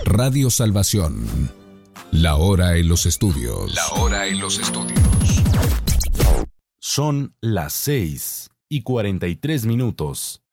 Radio Salvación. La hora en los estudios. La hora en los estudios. Son las 6:43.